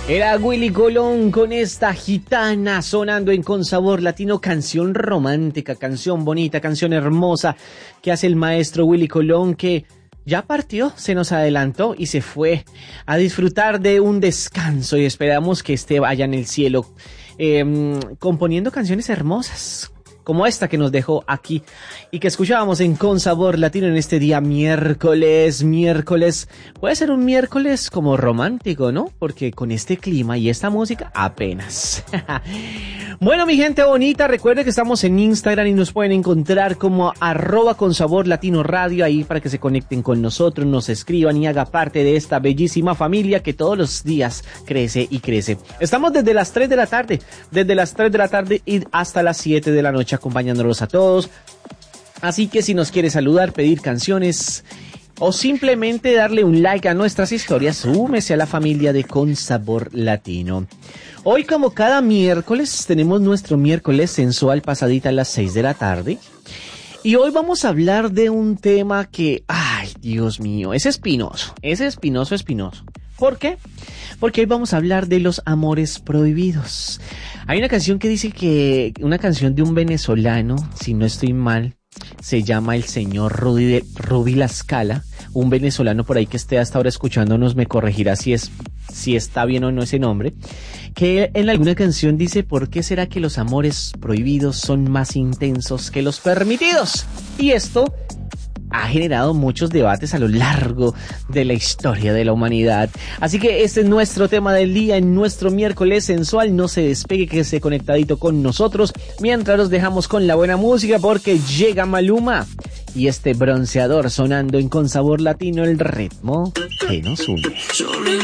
Era Willy Colón con esta gitana sonando en Con Sabor Latino, canción romántica, canción bonita, canción hermosa que hace el maestro Willy Colón, que ya partió, se nos adelantó y se fue a disfrutar de un descanso, y esperamos que esté allá en el cielo componiendo canciones hermosas como esta que nos dejó aquí y que escuchábamos en Con Sabor Latino en este día miércoles. Puede ser un miércoles como romántico, ¿no? Porque con este clima y esta música apenas. Bueno, mi gente bonita, recuerden que estamos en Instagram y nos pueden encontrar como @consaborlatinoradio, ahí para que se conecten con nosotros, nos escriban y haga parte de esta bellísima familia que todos los días crece y crece. Estamos desde las 3 de la tarde y hasta las 7 de la noche acompañándolos a todos. Así que si nos quiere saludar, pedir canciones o simplemente darle un like a nuestras historias, súmese a la familia de Con Sabor Latino. Hoy, como cada miércoles, tenemos nuestro miércoles sensual pasadita a las 6 de la tarde. Y hoy vamos a hablar de un tema que, ay, Dios mío, es espinoso. ¿Por qué? Porque hoy vamos a hablar de los amores prohibidos. Hay una canción que dice una canción de un venezolano, si no estoy mal, se llama el señor Rubí La Scala, un venezolano por ahí que esté hasta ahora escuchándonos me corregirá si está bien o no ese nombre, que en alguna canción dice: ¿por qué será que los amores prohibidos son más intensos que los permitidos? Y esto ha generado muchos debates a lo largo de la historia de la humanidad. Así que este es nuestro tema del día en nuestro miércoles sensual. No se despegue, que esté conectadito con nosotros mientras los dejamos con la buena música, porque llega Maluma y este bronceador sonando en Con Sabor Latino, el ritmo que nos une.